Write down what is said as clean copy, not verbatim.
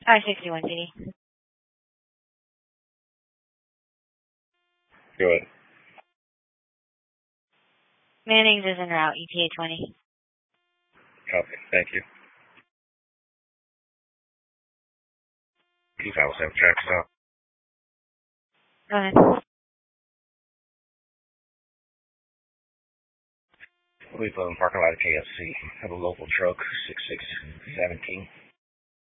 I-61 PD. Good. Manning's is en route, ETA 20. Copy. Thank you. 257 track stop. Go ahead. We've parking lot of KFC. Have a local truck, 6617.